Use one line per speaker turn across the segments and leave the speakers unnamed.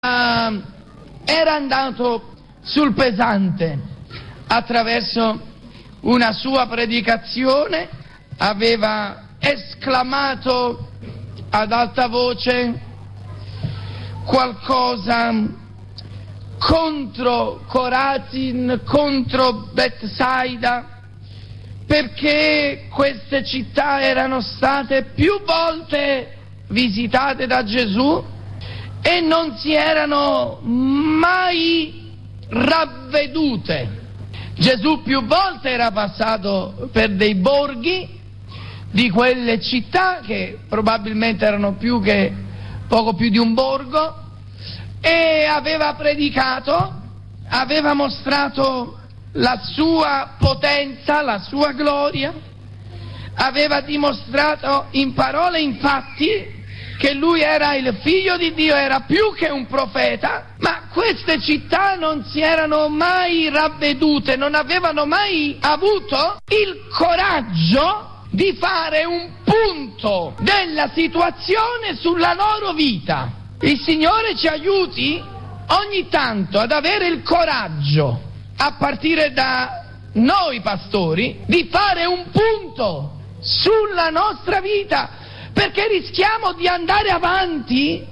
era andato sul pesante. Attraverso una sua predicazione aveva esclamato ad alta voce qualcosa contro Corazin, contro Betsaida, perché queste città erano state più volte visitate da Gesù e non si erano mai ravvedute. Gesù più volte era passato per dei borghi di quelle città che probabilmente erano poco più di un borgo, e aveva predicato, aveva mostrato la sua potenza, la sua gloria, aveva dimostrato in parole e in fatti che lui era il figlio di Dio, era più che un profeta, ma queste città non si erano mai ravvedute, non avevano mai avuto il coraggio di fare un punto della situazione sulla loro vita. Il Signore ci aiuti ogni tanto ad avere il coraggio, a partire da noi pastori, di fare un punto sulla nostra vita, perché rischiamo di andare avanti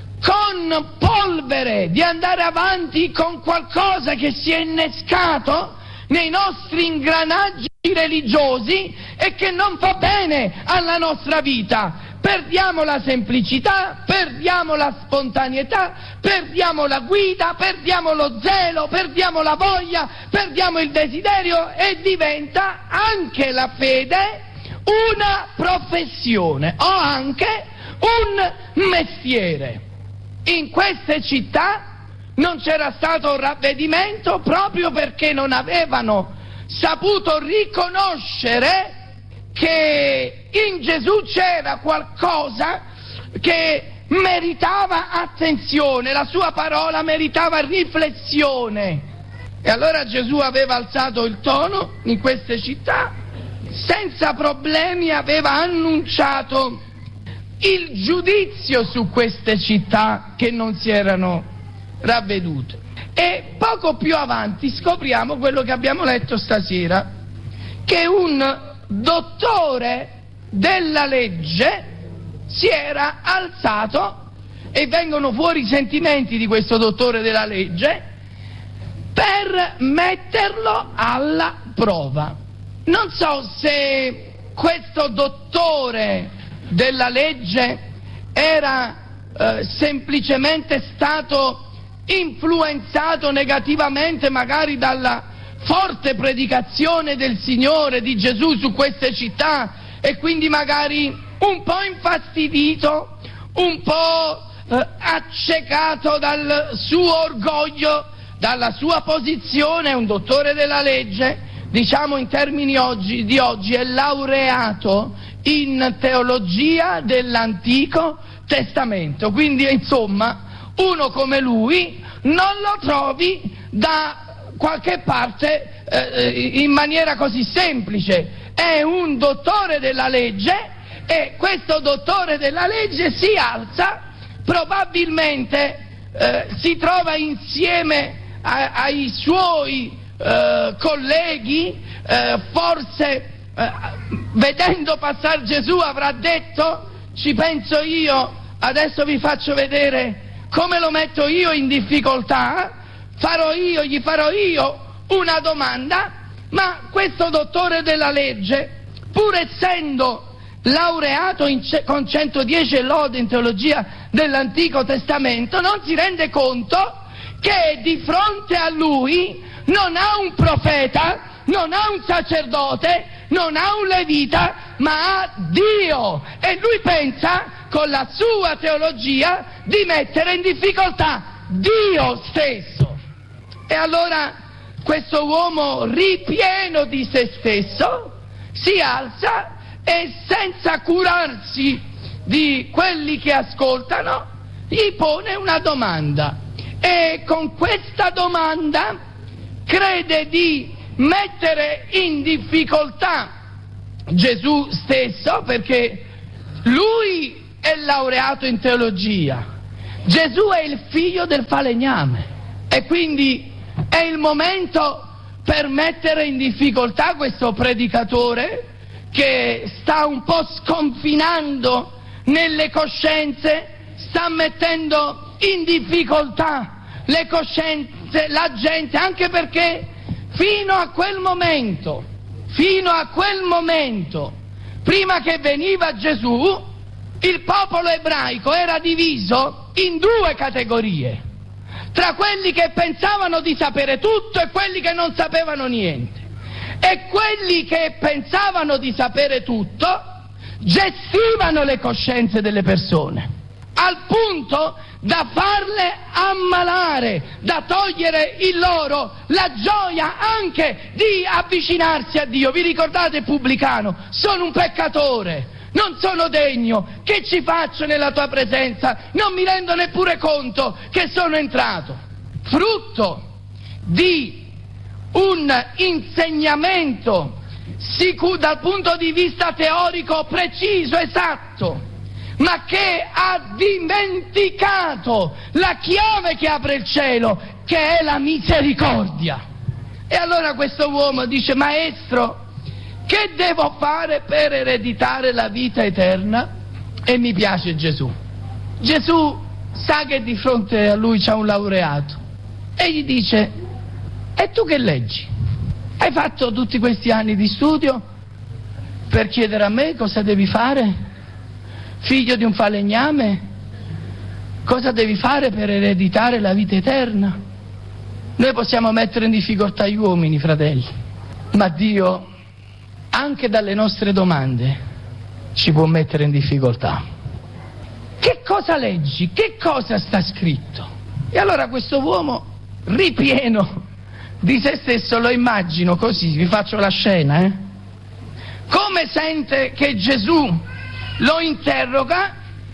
con polvere, di andare avanti con qualcosa che si è innescato nei nostri ingranaggi religiosi e che non fa bene alla nostra vita. Perdiamo la semplicità, perdiamo la spontaneità, perdiamo la guida, perdiamo lo zelo, perdiamo la voglia, perdiamo il desiderio e diventa anche la fede una professione o anche un mestiere. In queste città non c'era stato ravvedimento proprio perché non avevano saputo riconoscere che in Gesù c'era qualcosa che meritava attenzione, la sua parola meritava riflessione. E allora Gesù aveva alzato il tono in queste città, senza problemi aveva annunciato il giudizio su queste città che non si erano ravvedute. E poco più avanti scopriamo quello che abbiamo letto stasera, che un dottore della legge si era alzato, e vengono fuori i sentimenti di questo dottore della legge, per metterlo alla prova. Non so se questo dottore della legge era semplicemente stato influenzato negativamente magari dalla forte predicazione del Signore, di Gesù su queste città, e quindi magari un po' infastidito, un po' accecato dal suo orgoglio, dalla sua posizione. Un dottore della legge, diciamo in termini di oggi, è laureato in teologia dell'Antico Testamento, quindi insomma uno come lui non lo trovi da qualche parte in maniera così semplice. È un dottore della legge, e questo dottore della legge si alza, probabilmente si trova insieme ai suoi colleghi, forse vedendo passare Gesù avrà detto: ci penso io, adesso vi faccio vedere come lo metto io in difficoltà, gli farò io una domanda. Ma questo dottore della legge, pur essendo laureato con 110 lode in teologia dell'Antico Testamento, non si rende conto che di fronte a lui non ha un profeta, non ha un sacerdote, non ha un levita, ma ha Dio, e lui pensa con la sua teologia di mettere in difficoltà Dio stesso. E allora questo uomo, ripieno di se stesso, si alza e, senza curarsi di quelli che ascoltano, gli pone una domanda, e con questa domanda crede di mettere in difficoltà Gesù stesso, perché lui è laureato in teologia, Gesù è il figlio del falegname e quindi è il momento per mettere in difficoltà questo predicatore che sta un po' sconfinando nelle coscienze, sta mettendo in difficoltà le coscienze, la gente, anche perché fino a quel momento, prima che veniva Gesù, il popolo ebraico era diviso in due categorie, tra quelli che pensavano di sapere tutto e quelli che non sapevano niente. E quelli che pensavano di sapere tutto gestivano le coscienze delle persone, al punto da farle ammalare, da togliere loro la gioia anche di avvicinarsi a Dio. Vi ricordate Pubblicano? Sono un peccatore, non sono degno, che ci faccio nella tua presenza? Non mi rendo neppure conto che sono entrato. Frutto di un insegnamento dal punto di vista teorico preciso, esatto, ma che ha dimenticato la chiave che apre il cielo, che è la misericordia. E allora questo uomo dice: maestro, che devo fare per ereditare la vita eterna? E mi piace Gesù. Gesù sa che di fronte a lui c'ha un laureato e gli dice: e tu che leggi? Hai fatto tutti questi anni di studio per chiedere a me cosa devi fare? Figlio di un falegname, cosa devi fare per ereditare la vita eterna? Noi possiamo mettere in difficoltà gli uomini, fratelli, ma Dio anche dalle nostre domande ci può mettere in difficoltà. Che cosa leggi? Che cosa sta scritto? E allora questo uomo, ripieno di se stesso, lo immagino così, vi faccio la scena, come sente che Gesù lo interroga,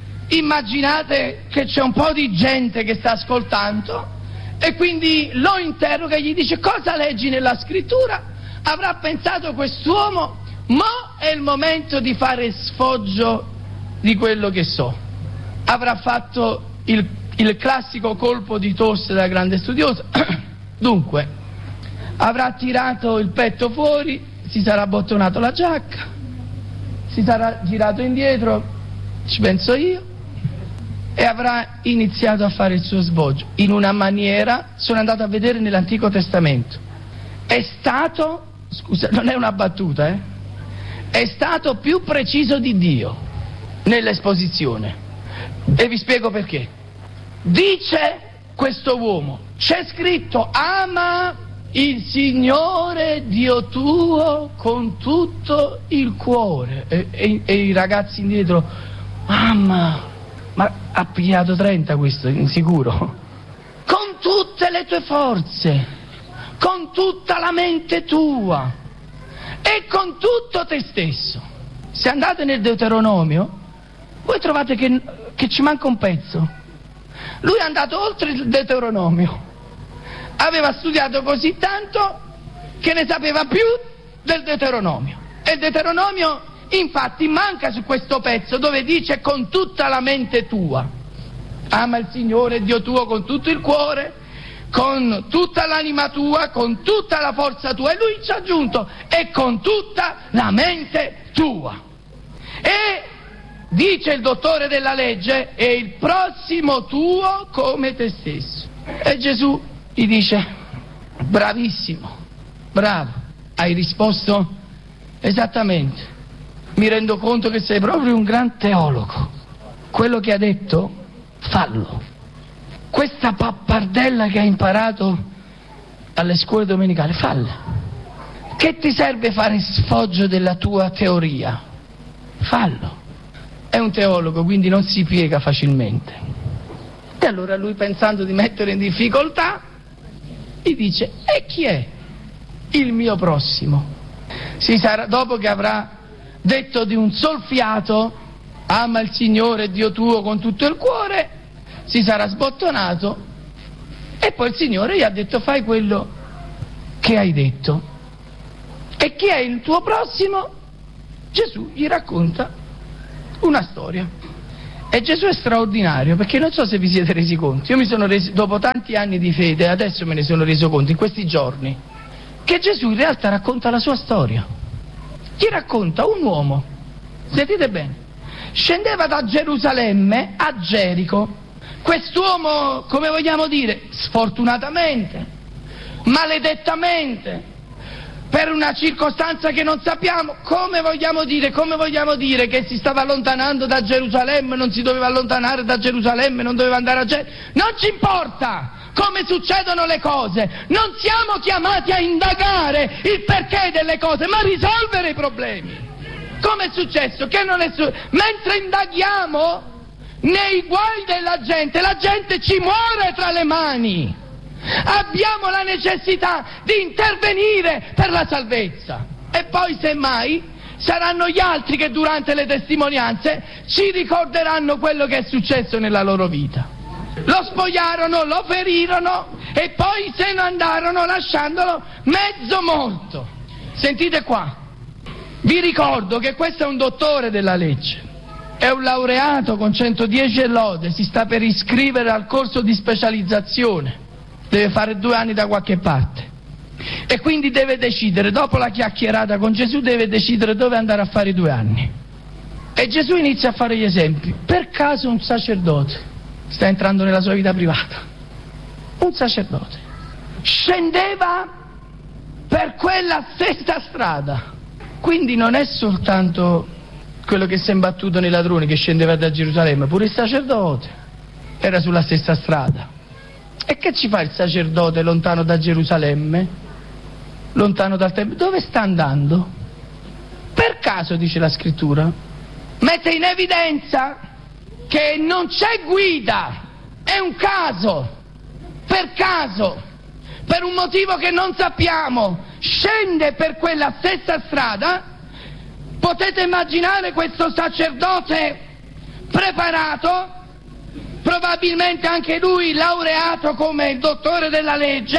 immaginate che c'è un po' di gente che sta ascoltando e quindi lo interroga e gli dice: cosa leggi nella scrittura? Avrà pensato quest'uomo: mo è il momento di fare sfoggio di quello che so. Avrà fatto il classico colpo di tosse da grande studioso. Dunque, avrà tirato il petto fuori, si sarà bottonato la giacca, si sarà girato indietro, ci penso io, e avrà iniziato a fare il suo sfoggio in una maniera, sono andato a vedere nell'Antico Testamento, è stato, scusa, non è una battuta, è stato più preciso di Dio nell'esposizione, e vi spiego perché. Dice questo uomo: c'è scritto ama il Signore Dio tuo con tutto il cuore, e i ragazzi indietro: ma ha pigliato 30 questo, sicuro, con tutte le tue forze, con tutta la mente tua e con tutto te stesso. Se andate nel Deuteronomio voi trovate che ci manca un pezzo. Lui è andato oltre il Deuteronomio, aveva studiato così tanto che ne sapeva più del Deuteronomio, e il Deuteronomio infatti manca su questo pezzo dove dice con tutta la mente tua, ama il Signore Dio tuo con tutto il cuore, con tutta l'anima tua, con tutta la forza tua, e lui ci ha aggiunto e con tutta la mente tua. E dice il dottore della legge: e il prossimo tuo come te stesso. E Gesù gli dice: bravissimo, bravo, hai risposto esattamente, mi rendo conto che sei proprio un gran teologo, quello che ha detto fallo, questa pappardella che hai imparato alle scuole domenicali falla, che ti serve fare sfoggio della tua teoria? Fallo. È un teologo, quindi non si piega facilmente. E allora lui, pensando di mettere in difficoltà, gli dice: e chi è il mio prossimo? Dopo che avrà detto di un sol fiato ama il Signore Dio tuo con tutto il cuore, si sarà sbottonato e poi il Signore gli ha detto: fai quello che hai detto. E chi è il tuo prossimo? Gesù gli racconta una storia E Gesù è straordinario, perché non so se vi siete resi conto, io mi sono reso, dopo tanti anni di fede, adesso me ne sono reso conto, in questi giorni, che Gesù in realtà racconta la sua storia. Chi racconta? Un uomo, sentite bene, scendeva da Gerusalemme a Gerico. Quest'uomo, come vogliamo dire, sfortunatamente, maledettamente, per una circostanza che non sappiamo, come vogliamo dire che si stava allontanando da Gerusalemme, non si doveva allontanare da Gerusalemme, non doveva andare a Gerico? Non ci importa come succedono le cose, non siamo chiamati a indagare il perché delle cose, ma a risolvere i problemi. Come è successo? Che non è mentre indaghiamo nei guai della gente, la gente ci muore tra le mani. Abbiamo la necessità di intervenire per la salvezza. E poi semmai saranno gli altri che durante le testimonianze ci ricorderanno quello che è successo nella loro vita. Lo spogliarono, lo ferirono e poi se ne andarono lasciandolo mezzo morto. Sentite qua, vi ricordo che questo è un dottore della legge, è un laureato con 110 e lode, si sta per iscrivere al corso di specializzazione, deve fare 2 anni da qualche parte e quindi deve decidere, dopo la chiacchierata con Gesù, deve decidere dove andare a fare i 2 anni. E Gesù inizia a fare gli esempi. Per caso un sacerdote sta entrando nella sua vita privata, un sacerdote scendeva per quella stessa strada, quindi non è soltanto quello che si è imbattuto nei ladroni che scendeva da Gerusalemme, pure il sacerdote era sulla stessa strada. E che ci fa il sacerdote lontano da Gerusalemme, lontano dal Tempio? Dove sta andando? Per caso, dice la scrittura, mette in evidenza che non c'è guida, è un caso, per un motivo che non sappiamo, scende per quella stessa strada. Potete immaginare questo sacerdote preparato, probabilmente anche lui laureato come il dottore della legge,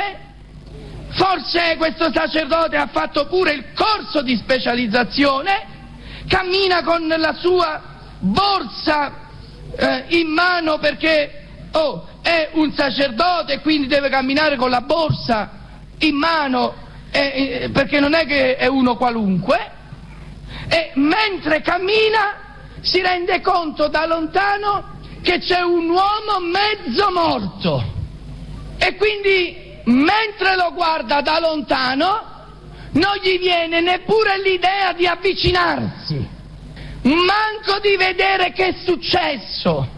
forse questo sacerdote ha fatto pure il corso di specializzazione, cammina con la sua borsa in mano perché è un sacerdote e quindi deve camminare con la borsa in mano perché non è che è uno qualunque, e mentre cammina si rende conto da lontano che c'è un uomo mezzo morto e quindi mentre lo guarda da lontano non gli viene neppure l'idea di avvicinarsi, manco di vedere che è successo,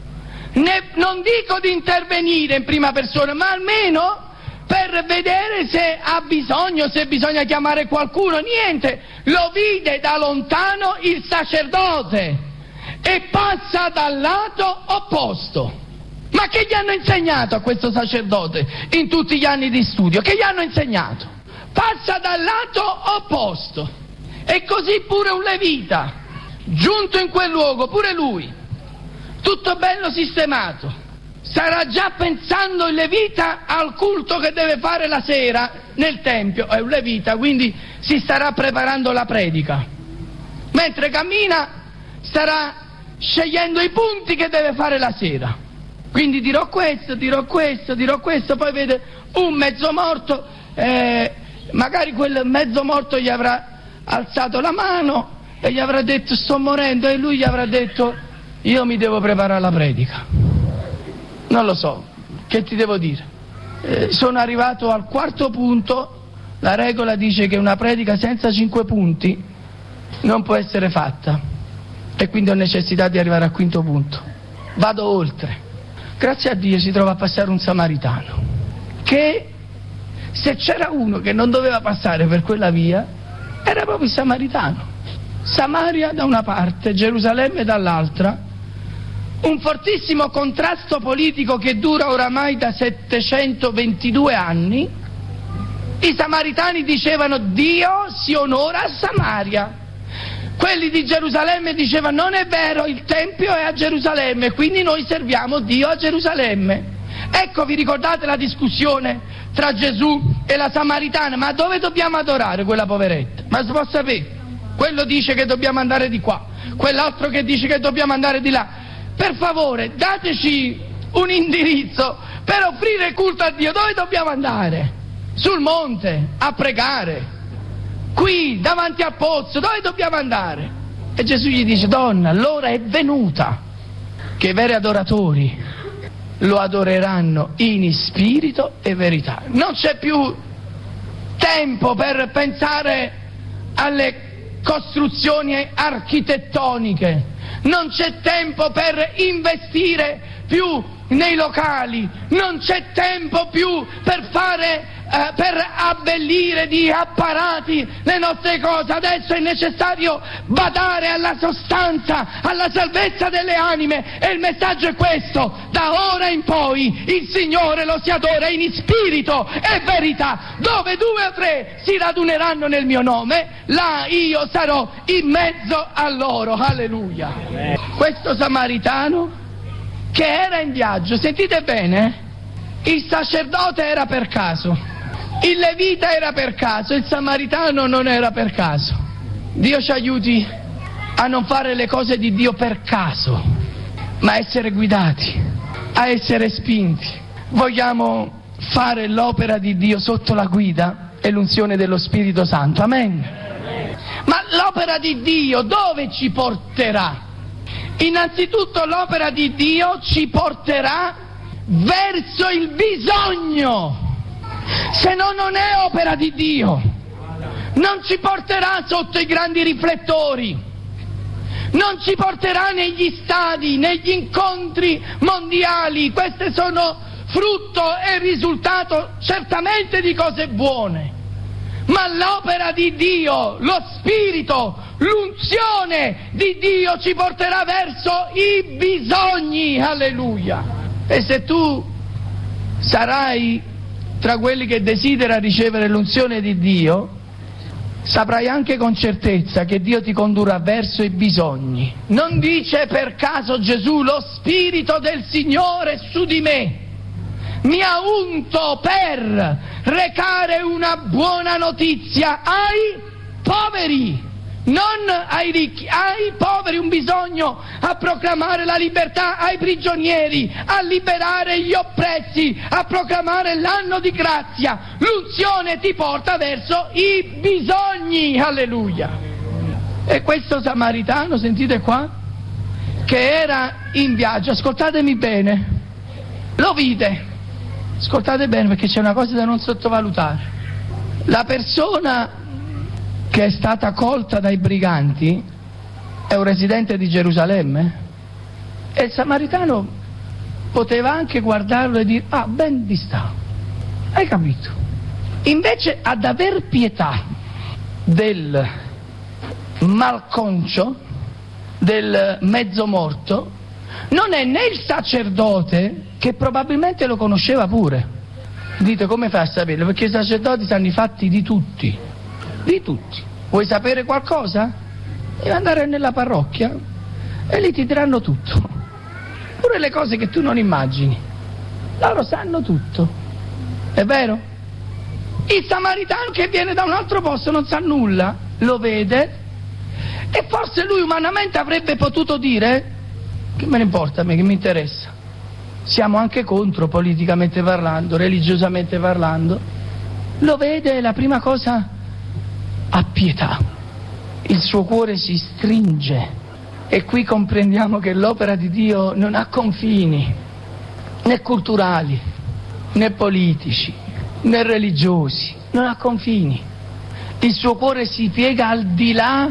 non dico di intervenire in prima persona, ma almeno per vedere se ha bisogno, se bisogna chiamare qualcuno. Niente, lo vide da lontano il sacerdote e passa dal lato opposto. Ma che gli hanno insegnato a questo sacerdote in tutti gli anni di studio? Che gli hanno insegnato? Passa dal lato opposto. E così pure un levita, giunto in quel luogo, pure lui, tutto bello sistemato, starà già pensando il levita al culto che deve fare la sera nel tempio, è un levita, quindi si starà preparando la predica. Mentre cammina starà scegliendo i punti che deve fare la sera. Quindi dirò questo, poi vede un mezzo morto, magari quel mezzo morto gli avrà alzato la mano e gli avrà detto sto morendo, e lui gli avrà detto io mi devo preparare la predica. Non lo so, che ti devo dire? Sono arrivato al 4° punto, la regola dice che una predica senza 5 punti non può essere fatta e quindi ho necessità di arrivare al 5° punto. Vado oltre. Grazie a Dio si trova a passare un samaritano che, se c'era uno che non doveva passare per quella via, era proprio il samaritano. Samaria da una parte, Gerusalemme dall'altra, un fortissimo contrasto politico che dura oramai da 722 anni. I samaritani dicevano Dio si onora a Samaria, quelli di Gerusalemme dicevano non è vero, il Tempio è a Gerusalemme, quindi noi serviamo Dio a Gerusalemme. Ecco, vi ricordate la discussione tra Gesù e la Samaritana? Ma dove dobbiamo adorare quella poveretta? Ma si può sapere? Quello dice che dobbiamo andare di qua, quell'altro che dice che dobbiamo andare di là. per favore dateci un indirizzo per offrire il culto a Dio. Dove dobbiamo andare? Sul monte a pregare? Qui davanti al pozzo? Dove dobbiamo andare? E Gesù gli dice: donna, l'ora è venuta che i veri adoratori lo adoreranno in spirito e verità. Non c'è più tempo per pensare alle costruzioni architettoniche, non c'è tempo per investire più nei locali, non c'è tempo più per abbellire di apparati le nostre cose. Adesso è necessario badare alla sostanza, alla salvezza delle anime, e il messaggio è questo: da ora in poi il Signore lo si adora in spirito e verità. Dove 2 o 3 si raduneranno nel mio nome, là io sarò in mezzo a loro. Alleluia. Questo samaritano che era in viaggio, sentite bene, il sacerdote era per caso, il levita era per caso, il samaritano non era per caso. Dio ci aiuti a non fare le cose di Dio per caso, ma a essere guidati, a essere spinti. Vogliamo fare l'opera di Dio sotto la guida e l'unzione dello Spirito Santo, amen. Ma l'opera di Dio dove ci porterà? Innanzitutto l'opera di Dio ci porterà verso il bisogno, se no non è opera di Dio. Non ci porterà sotto i grandi riflettori, non ci porterà negli stadi, negli incontri mondiali. Queste sono frutto e risultato certamente di cose buone, ma l'opera di Dio, lo Spirito, l'unzione di Dio ci porterà verso i bisogni. Alleluia. E se tu sarai tra quelli che desidera ricevere l'unzione di Dio, saprai anche con certezza che Dio ti condurrà verso i bisogni. Non dice per caso Gesù: lo Spirito del Signore è su di me, mi ha unto per recare una buona notizia ai poveri, non ai ricchi, ai poveri, un bisogno, a proclamare la libertà ai prigionieri, a liberare gli oppressi, a proclamare l'anno di grazia. L'unzione ti porta verso i bisogni. Alleluia. E questo samaritano, sentite qua, che era in viaggio, ascoltatemi bene, lo vide. Ascoltate bene, perché c'è una cosa da non sottovalutare. La persona che è stata colta dai briganti è un residente di Gerusalemme, e il samaritano poteva anche guardarlo e dire: ah, ben di sta, hai capito? Invece ad aver pietà del malconcio, del mezzo morto, non è né il sacerdote, che probabilmente lo conosceva pure. Dite: come fa a saperlo? Perché i sacerdoti sanno i fatti di tutti, di tutti. Vuoi sapere qualcosa? Devi andare nella parrocchia e lì ti diranno tutto, pure le cose che tu non immagini. Loro sanno tutto, è vero? Il samaritano che viene da un altro posto non sa nulla, lo vede, e forse lui umanamente avrebbe potuto dire: che me ne importa a me, che mi interessa? Siamo anche contro, politicamente parlando, religiosamente parlando. Lo vede e la prima cosa: ha pietà. Il suo cuore si stringe, e qui comprendiamo che l'opera di Dio non ha confini, né culturali, né politici, né religiosi, non ha confini. Il suo cuore si piega al di là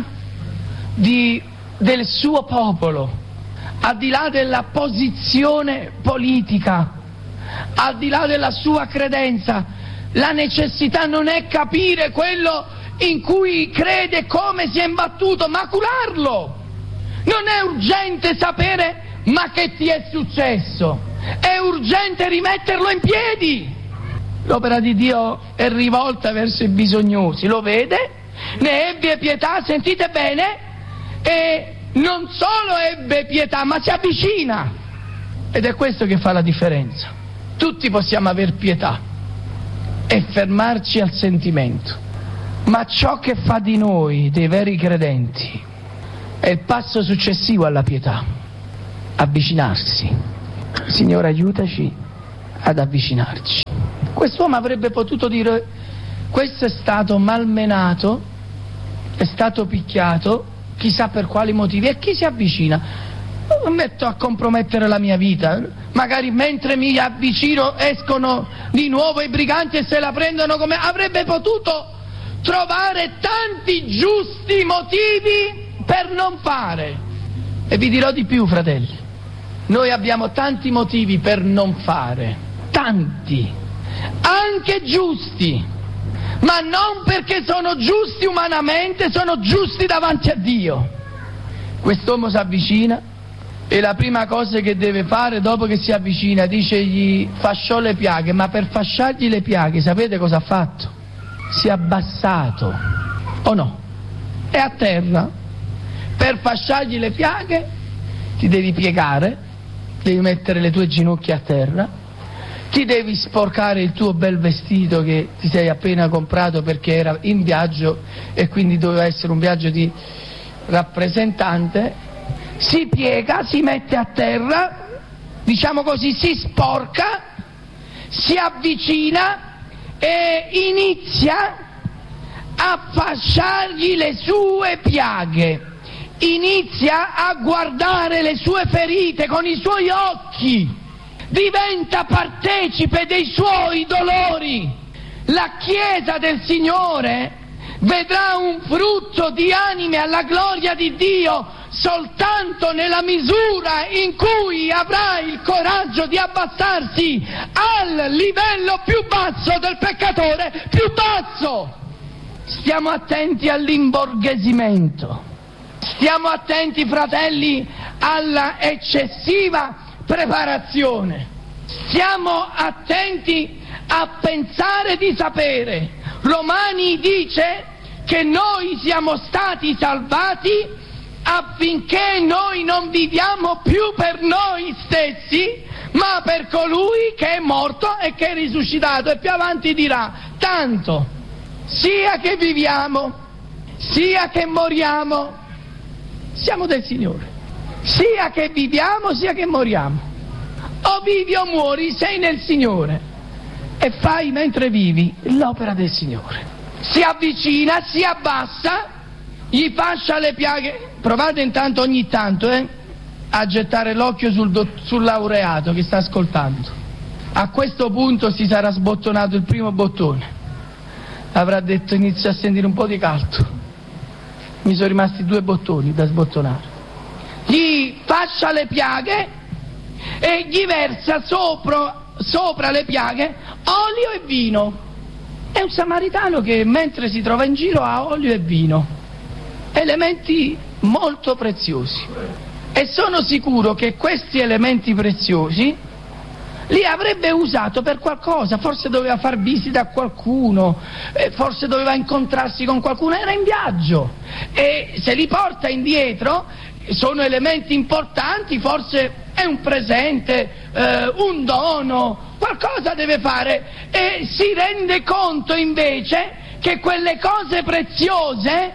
del suo popolo, al di là della posizione politica, al di là della sua credenza. La necessità non è capire quello in cui crede, come si è imbattuto, macularlo. Non è urgente sapere ma che ti è successo, è urgente rimetterlo in piedi. L'opera di Dio è rivolta verso i bisognosi, lo vede, ne ebbe pietà, sentite bene, e non solo ebbe pietà, ma si avvicina. Ed è questo che fa la differenza. Tutti possiamo aver pietà e fermarci al sentimento, ma ciò che fa di noi dei veri credenti è il passo successivo alla pietà. avvicinarsi. Signore, aiutaci ad avvicinarci. Quest'uomo avrebbe potuto dire: questo è stato malmenato, è stato picchiato, chissà per quali motivi, e chi si avvicina? Metto a compromettere la mia vita, magari mentre mi avvicino escono di nuovo i briganti e se la prendono come... Avrebbe potuto trovare tanti giusti motivi per non fare. E vi dirò di più, fratelli, noi abbiamo tanti motivi per non fare, tanti, anche giusti, ma non perché sono giusti umanamente, sono giusti davanti a Dio. Quest'uomo si avvicina e la prima cosa che deve fare dopo che si avvicina, dice, gli fasciò le piaghe, ma per fasciargli le piaghe sapete cosa ha fatto? Si è abbassato, o no? È a terra. Per fasciargli le piaghe ti devi piegare, devi mettere le tue ginocchia a terra, ti devi sporcare il tuo bel vestito che ti sei appena comprato perché era in viaggio e quindi doveva essere un viaggio di rappresentante. Si piega, si mette a terra, diciamo così, si sporca, si avvicina e inizia a fasciargli le sue piaghe, inizia a guardare le sue ferite con i suoi occhi, diventa partecipe dei suoi dolori. La Chiesa del Signore vedrà un frutto di anime alla gloria di Dio soltanto nella misura in cui avrà il coraggio di abbassarsi al livello più basso del peccatore più basso. Stiamo attenti all'imborghesimento, stiamo attenti, fratelli, alla eccessiva preparazione, stiamo attenti a pensare di sapere. Romani dice che noi siamo stati salvati affinché noi non viviamo più per noi stessi, ma per colui che è morto e che è risuscitato. E più avanti dirà: tanto, sia che viviamo, sia che moriamo, siamo del Signore. Sia che viviamo, sia che moriamo. O vivi o muori, sei nel Signore. E fai mentre vivi l'opera del Signore. Si avvicina, si abbassa, gli fascia le piaghe. Provate intanto ogni tanto a gettare l'occhio sul laureato che sta ascoltando. A questo punto si sarà sbottonato il primo bottone, avrà detto: inizio a sentire un po' di caldo, mi sono rimasti 2 bottoni da sbottonare. Gli fascia le piaghe e gli versa sopra le piaghe olio e vino. È un samaritano che mentre si trova in giro ha olio e vino, elementi molto preziosi, e sono sicuro che questi elementi preziosi li avrebbe usato per qualcosa. Forse doveva far visita a qualcuno, forse doveva incontrarsi con qualcuno, era in viaggio e se li porta indietro sono elementi importanti, forse è un presente, un dono, qualcosa deve fare, e si rende conto invece che quelle cose preziose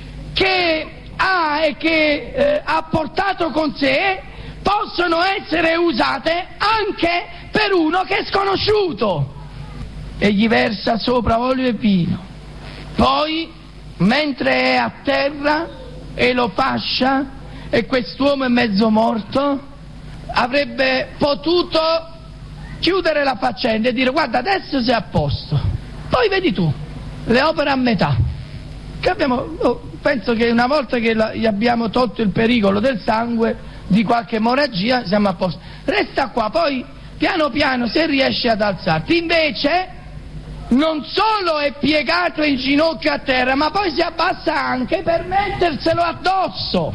che ha e che ha portato con sé possono essere usate anche per uno che è sconosciuto, e gli versa sopra olio e vino. Poi, mentre è a terra e lo fascia e quest'uomo è mezzo morto, avrebbe potuto chiudere la faccenda e dire: guarda, adesso sei a posto, poi vedi tu, le opere a metà. Che penso che una volta che gli abbiamo tolto il pericolo del sangue, di qualche emorragia, siamo a posto. Resta qua, poi piano piano se riesci ad alzarti. Invece non solo è piegato in ginocchio a terra, ma poi si abbassa anche per metterselo addosso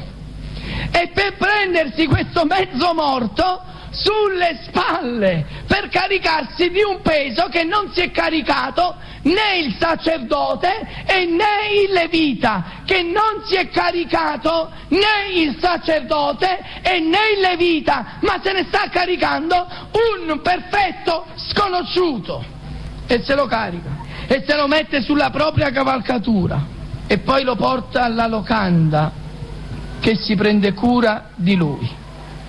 e per prendersi questo mezzo morto sulle spalle, per caricarsi di un peso che non si è caricato né il sacerdote e né il levita, che non si è caricato né il sacerdote e né il levita, ma se ne sta caricando un perfetto sconosciuto, e se lo carica e se lo mette sulla propria cavalcatura e poi lo porta alla locanda che si prende cura di lui.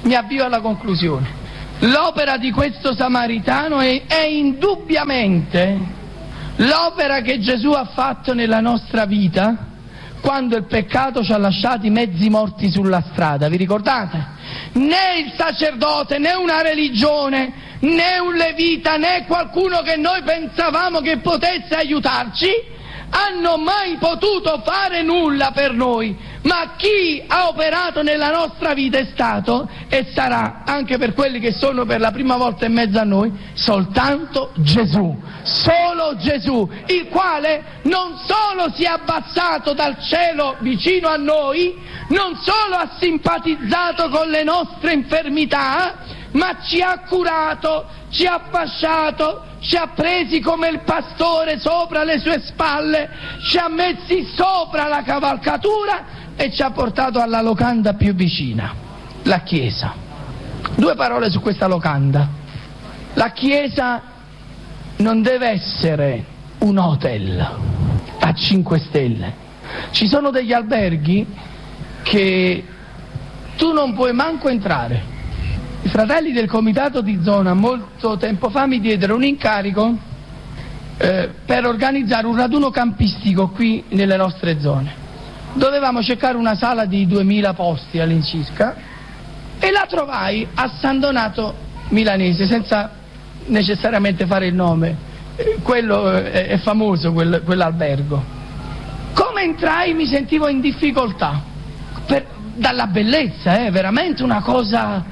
mi avvio alla conclusione. L'opera di questo samaritano è indubbiamente l'opera che Gesù ha fatto nella nostra vita quando il peccato ci ha lasciati mezzi morti sulla strada, vi ricordate? Né il sacerdote, né una religione, né un levita, né qualcuno che noi pensavamo che potesse aiutarci hanno mai potuto fare nulla per noi, ma chi ha operato nella nostra vita è stato e sarà, anche per quelli che sono per la prima volta in mezzo a noi, soltanto Gesù, solo Gesù, il quale non solo si è abbassato dal cielo vicino a noi, non solo ha simpatizzato con le nostre infermità, ma ci ha curato, ci ha fasciato, ci ha presi come il pastore sopra le sue spalle, ci ha messi sopra la cavalcatura e ci ha portato alla locanda più vicina, la Chiesa. 2 parole su questa locanda. La Chiesa non deve essere un hotel a 5 stelle. Ci sono degli alberghi che tu non puoi manco entrare. I fratelli del comitato di zona molto tempo fa mi diedero un incarico per organizzare un raduno campistico qui nelle nostre zone. Dovevamo cercare una sala di 2000 posti all'incirca e la trovai a San Donato Milanese, senza necessariamente fare il nome. Quello è famoso, quell'albergo. Come entrai mi sentivo in difficoltà dalla bellezza, veramente una cosa.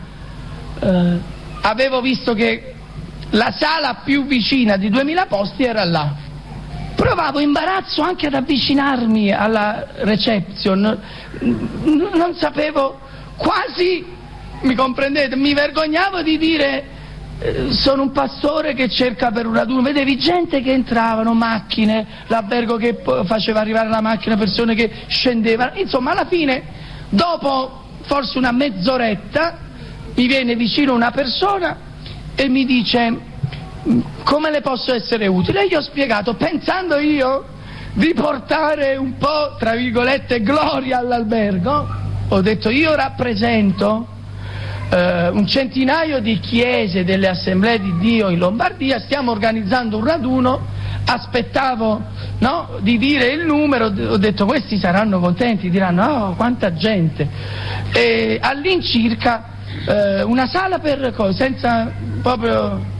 Avevo visto che la sala più vicina di 2000 posti era là. Provavo imbarazzo anche ad avvicinarmi alla reception, non sapevo, quasi, mi comprendete, mi vergognavo di dire sono un pastore che cerca per un raduno. Vedevi gente che entravano, macchine, l'albergo che faceva arrivare la macchina, persone che scendevano, insomma alla fine, dopo forse una mezz'oretta, mi viene vicino una persona e mi dice come le posso essere utile? E io ho spiegato, pensando io di portare un po', tra virgolette, gloria all'albergo, ho detto io rappresento un centinaio di chiese delle assemblee di Dio in Lombardia, stiamo organizzando un raduno, aspettavo di dire il numero, ho detto questi saranno contenti, diranno oh quanta gente, e all'incirca una sala per senza proprio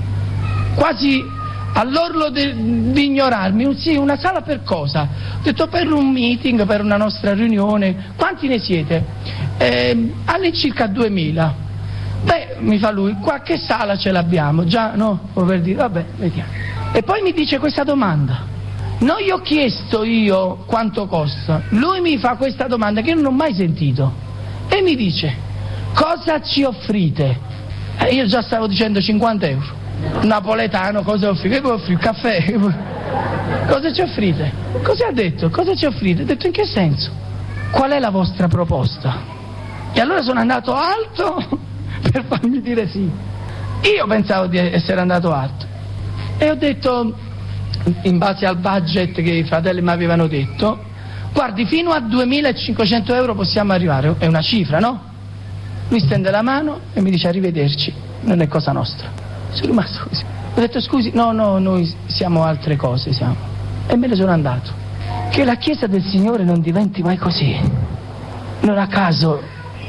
quasi all'orlo di ignorarmi, sì, una sala per cosa? Ho detto per un meeting, per una nostra riunione. Quanti ne siete? All'incirca 2000. Beh, mi fa lui, qualche sala ce l'abbiamo, già no? O per dire, vabbè, vediamo. E poi mi dice questa domanda. Non gli ho chiesto io quanto costa, lui mi fa questa domanda che io non ho mai sentito e mi dice cosa ci offrite? Io già stavo dicendo 50 euro. Napoletano, cosa offrite? Che offri? Caffè? Cosa ci offrite? Cosa ha detto? Cosa ci offrite? Ho detto in che senso? Qual è la vostra proposta? E allora sono andato alto per farmi dire sì. Io pensavo di essere andato alto e ho detto, in base al budget che i fratelli mi avevano detto, guardi, fino a 2.500 euro possiamo arrivare, è una cifra, no? Lui stende la mano e mi dice arrivederci, non è cosa nostra. Sono rimasto così. Ho detto scusi, no, noi siamo altre cose, siamo. E me ne sono andato. Che la Chiesa del Signore non diventi mai così. Non a caso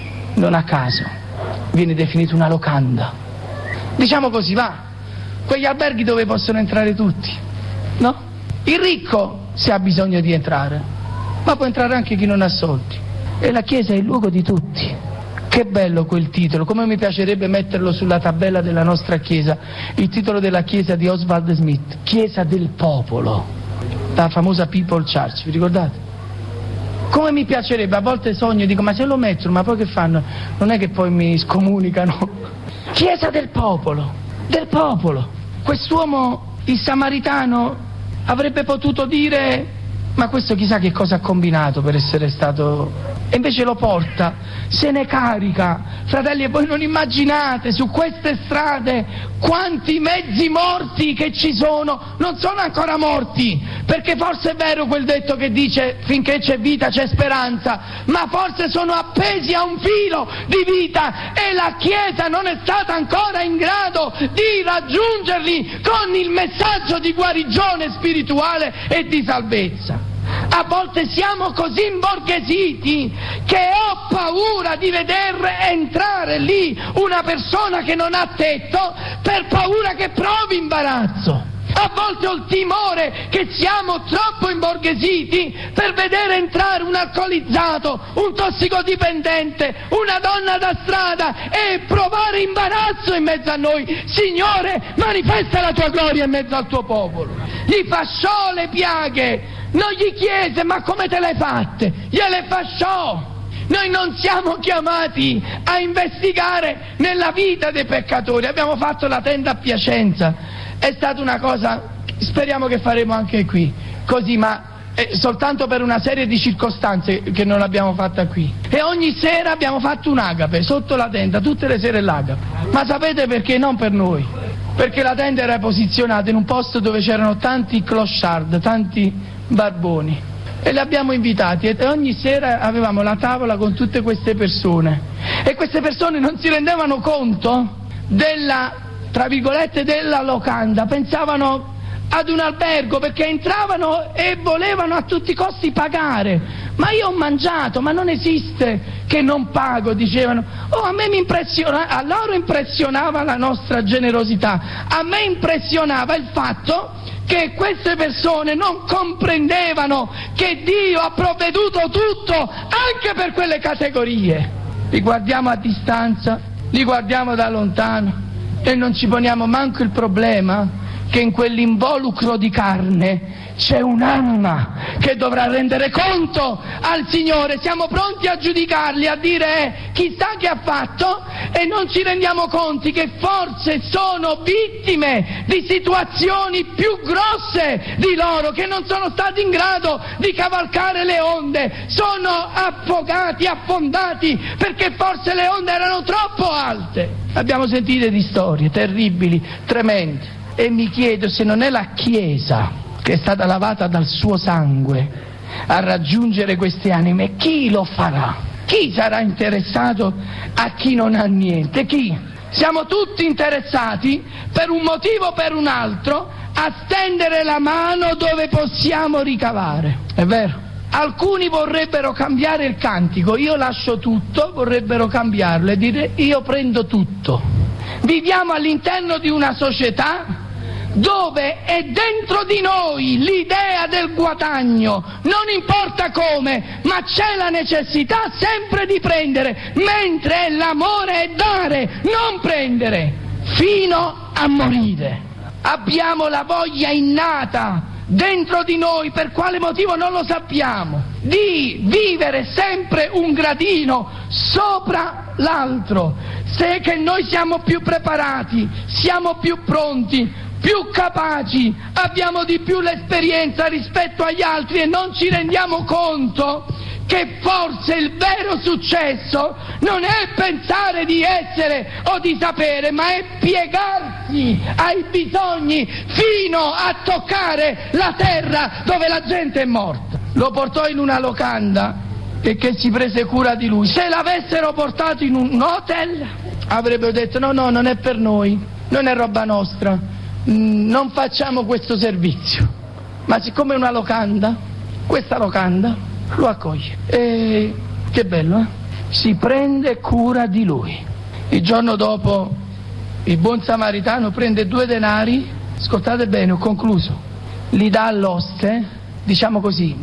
viene definita una locanda. Diciamo così, va, quegli alberghi dove possono entrare tutti, no? Il ricco se ha bisogno di entrare, ma può entrare anche chi non ha soldi. E la Chiesa è il luogo di tutti. Che bello quel titolo, come mi piacerebbe metterlo sulla tabella della nostra Chiesa, il titolo della Chiesa di Oswald Smith, Chiesa del Popolo, la famosa People Church, vi ricordate? Come mi piacerebbe, a volte sogno e dico ma se lo mettono, ma poi che fanno? Non è che poi mi scomunicano. Chiesa del popolo, del popolo. Quest'uomo, il samaritano, avrebbe potuto dire ma questo chissà che cosa ha combinato per essere stato e invece lo porta, se ne carica. Fratelli, e voi non immaginate su queste strade quanti mezzi morti che ci sono, non sono ancora morti, perché forse è vero quel detto che dice finché c'è vita c'è speranza, ma forse sono appesi a un filo di vita e la Chiesa non è stata ancora in grado di raggiungerli con il messaggio di guarigione spirituale e di salvezza. A volte siamo così imborghesiti che ho paura di veder entrare lì una persona che non ha tetto per paura che provi imbarazzo. A volte ho il timore che siamo troppo imborghesiti per vedere entrare un alcolizzato, un tossicodipendente, una donna da strada e provare imbarazzo in mezzo a noi. Signore, manifesta la tua gloria in mezzo al tuo popolo. Gli fasciò le piaghe, non gli chiese ma come te le hai fatte, gliele fasciò. Noi non siamo chiamati a investigare nella vita dei peccatori. Abbiamo fatto la tenda a Piacenza, è stata una cosa, speriamo che faremo anche qui, così, ma soltanto per una serie di circostanze che non l'abbiamo fatta qui. E ogni sera abbiamo fatto un agape sotto la tenda, tutte le sere l'agape. Ma sapete perché? Non per noi, perché la tenda era posizionata in un posto dove c'erano tanti clochard, tanti barboni, e li abbiamo invitati e ogni sera avevamo la tavola con tutte queste persone e queste persone non si rendevano conto della, tra virgolette, della locanda, pensavano ad un albergo perché entravano e volevano a tutti i costi pagare. Ma io ho mangiato, ma non esiste che non pago, dicevano. A me mi impressiona, a loro impressionava la nostra generosità, a me impressionava il fatto che queste persone non comprendevano che Dio ha provveduto tutto anche per quelle categorie. Li guardiamo a distanza, li guardiamo da lontano e non ci poniamo manco il problema che in quell'involucro di carne c'è un'anima che dovrà rendere conto al Signore. Siamo pronti a giudicarli, a dire chissà che ha fatto, e non ci rendiamo conto che forse sono vittime di situazioni più grosse di loro, che non sono stati in grado di cavalcare le onde, sono affogati, affondati perché forse le onde erano troppo alte. Abbiamo sentito di storie terribili, tremende, e mi chiedo se non è la Chiesa che è stata lavata dal suo sangue a raggiungere queste anime, chi lo farà? Chi sarà interessato a chi non ha niente? Chi? Siamo tutti interessati, per un motivo o per un altro, a stendere la mano dove possiamo ricavare. È vero? Alcuni vorrebbero cambiare il cantico, io lascio tutto, vorrebbero cambiarlo e dire io prendo tutto. Viviamo all'interno di una società dove è dentro di noi l'idea del guadagno, non importa come, ma c'è la necessità sempre di prendere, mentre l'amore è dare, non prendere, fino a morire. Abbiamo la voglia innata dentro di noi, per quale motivo non lo sappiamo, di vivere sempre un gradino sopra l'altro. Se che noi siamo più preparati, siamo più pronti, più capaci, abbiamo di più l'esperienza rispetto agli altri e non ci rendiamo conto che forse il vero successo non è pensare di essere o di sapere, ma è piegarsi ai bisogni fino a toccare la terra dove la gente è morta. Lo portò in una locanda e che si prese cura di lui. Se l'avessero portato in un hotel avrebbero detto no, non è per noi, non è roba nostra, non facciamo questo servizio. Ma siccome è una locanda, questa locanda lo accoglie e che bello, si prende cura di lui. Il giorno dopo il buon samaritano prende 2 denari, ascoltate bene, ho concluso, li dà all'oste, diciamo così,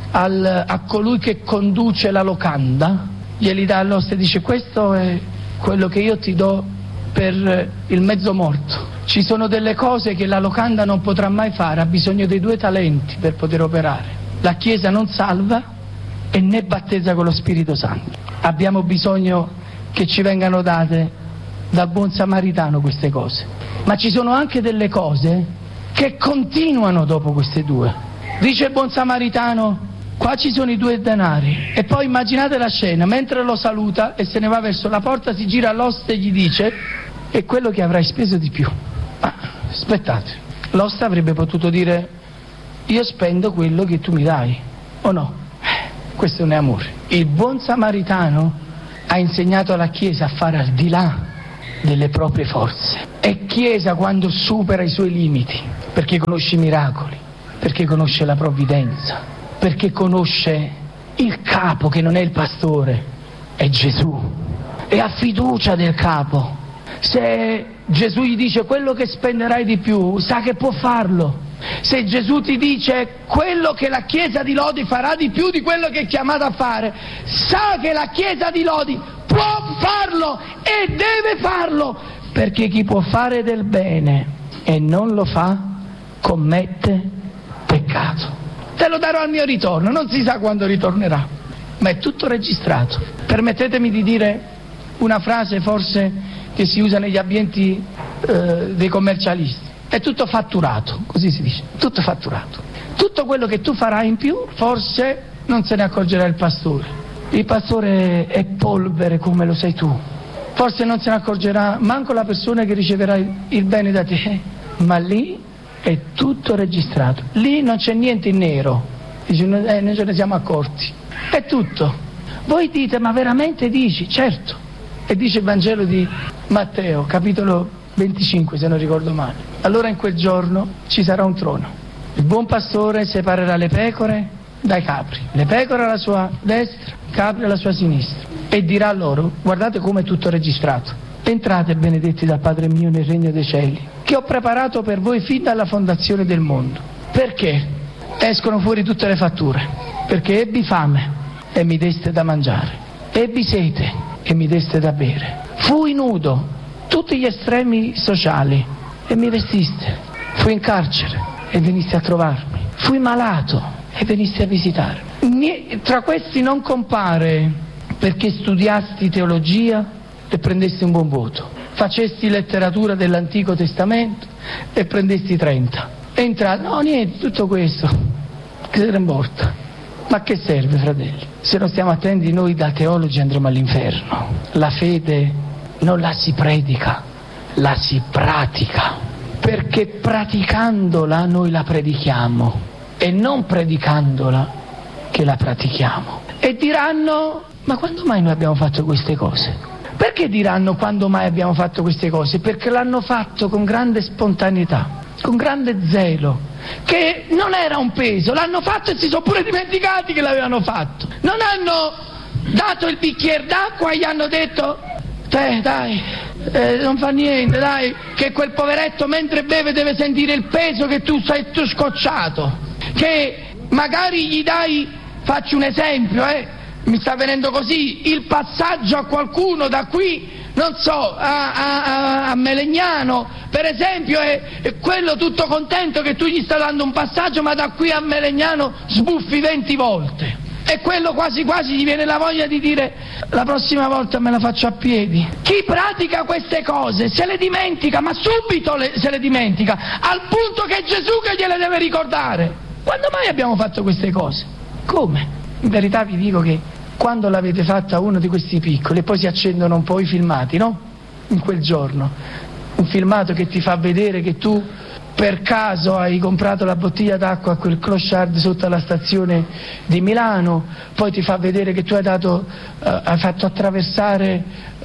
a colui che conduce la locanda, glieli dà all'oste e dice questo è quello che io ti do per il mezzo morto. Ci sono delle cose che la locanda non potrà mai fare, ha bisogno dei 2 talenti per poter operare. La Chiesa non salva e né battezza con lo Spirito Santo. Abbiamo bisogno che ci vengano date dal buon samaritano queste cose. Ma ci sono anche delle cose che continuano dopo queste 2. Dice il buon samaritano, qua ci sono i 2 denari. E poi immaginate la scena, mentre lo saluta e se ne va verso la porta, si gira all'oste e gli dice: è quello che avrai speso di più. Ma aspettate, l'oste avrebbe potuto dire: io spendo quello che tu mi dai, o no? Questo non è amore. Il buon samaritano ha insegnato alla Chiesa a fare al di là delle proprie forze. È Chiesa quando supera i suoi limiti, perché conosce i miracoli, perché conosce la provvidenza, perché conosce il capo che non è il pastore, è Gesù, e ha fiducia del capo. Se Gesù gli dice quello che spenderai di più, sa che può farlo. Se Gesù ti dice quello che la Chiesa di Lodi farà di più di quello che è chiamato a fare, sa che la Chiesa di Lodi può farlo e deve farlo, perché chi può fare del bene e non lo fa commette peccato. Te lo darò al mio ritorno, non si sa quando ritornerà, ma è tutto registrato. Permettetemi di dire una frase forse che si usa negli ambienti dei commercialisti: è tutto fatturato, così si dice, tutto fatturato. Tutto quello che tu farai in più forse non se ne accorgerà il pastore. Il pastore è polvere come lo sei tu, forse non se ne accorgerà manco la persona che riceverà il bene da te, ma lì è tutto registrato, lì non c'è niente in nero, dice, noi ce ne siamo accorti, è tutto. Voi dite: ma veramente dici? Certo. E dice il Vangelo di Matteo, capitolo 25 se non ricordo male: allora in quel giorno ci sarà un trono, il buon pastore separerà le pecore dai capri, le pecore alla sua destra, i capri alla sua sinistra, e dirà loro: guardate come è tutto registrato, entrate benedetti dal Padre mio nel regno dei cieli, che ho preparato per voi fin dalla fondazione del mondo. Perché escono fuori tutte le fatture? Perché ebbi fame e mi deste da mangiare, ebbi sete e mi deste da bere, fui nudo, tutti gli estremi sociali, e mi vestiste, fui in carcere e veniste a trovarmi, fui malato e veniste a visitarmi. Tra questi non compare perché studiasti teologia e prendesti un buon voto, facesti letteratura dell'Antico Testamento e prendesti 30, no, niente, tutto questo che se ne importa. Ma che serve, fratelli? Se non stiamo attenti, noi da teologi andremo all'inferno. La fede non la si predica, la si pratica, perché praticandola noi la predichiamo, e non predicandola che la pratichiamo. E diranno: ma quando mai noi abbiamo fatto queste cose? Perché diranno quando mai abbiamo fatto queste cose? Perché l'hanno fatto con grande spontaneità, con grande zelo, che non era un peso, l'hanno fatto e si sono pure dimenticati che l'avevano fatto. Non hanno dato il bicchiere d'acqua e gli hanno detto: dai, non fa niente, dai, che quel poveretto mentre beve deve sentire il peso che tu sei scocciato, che magari gli dai, faccio un esempio, mi sta venendo così, il passaggio a qualcuno da qui, non so, a Melegnano, per esempio, è quello tutto contento che tu gli stai dando un passaggio, ma da qui a Melegnano sbuffi 20 volte. E quello quasi quasi gli viene la voglia di dire: la prossima volta me la faccio a piedi. Chi pratica queste cose se le dimentica, ma subito se le dimentica, al punto che è Gesù che gliele deve ricordare. Quando mai abbiamo fatto queste cose? Come? In verità vi dico che quando l'avete fatta uno di questi piccoli e poi si accendono un po' i filmati, no? In quel giorno, un filmato che ti fa vedere che tu per caso hai comprato la bottiglia d'acqua a quel clochard sotto la stazione di Milano, poi ti fa vedere che tu hai fatto attraversare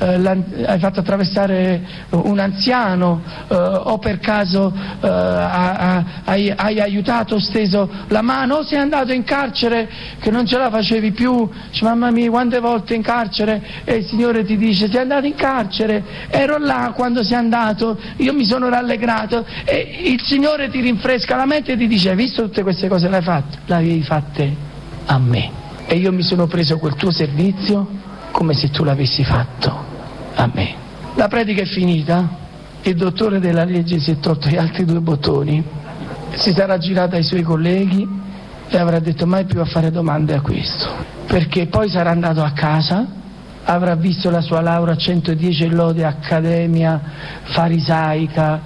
un anziano, o per caso hai aiutato, steso la mano, o sei andato in carcere che non ce la facevi più, dici: mamma mia, quante volte in carcere, e il Signore ti dice: sei andato in carcere, ero là quando sei andato, io mi sono rallegrato, e il Signore ti rinfresca la mente e ti dice: hai visto tutte queste cose le hai fatte? Le avevi fatte a me, e io mi sono preso quel tuo servizio come se tu l'avessi fatto a me. La predica è finita, il dottore della legge si è tolto gli altri 2 bottoni, si sarà girato ai suoi colleghi e avrà detto: mai più a fare domande a questo, perché poi sarà andato a casa, avrà visto la sua laurea 110 lode, accademia farisaica,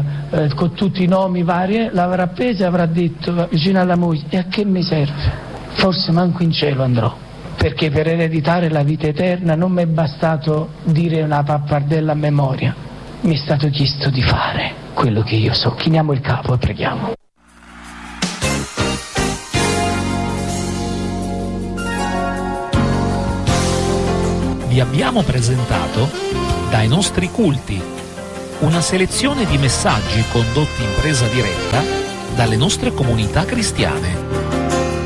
con tutti i nomi vari, l'avrà presa e avrà detto vicino alla moglie: e a che mi serve? forse manco in cielo andrò, perché per ereditare la vita eterna non mi è bastato dire una pappardella a memoria, mi è stato chiesto di fare quello che io so. Chiniamo il capo e preghiamo.
Vi abbiamo presentato Dai nostri culti, una selezione di messaggi condotti in presa diretta dalle nostre comunità cristiane.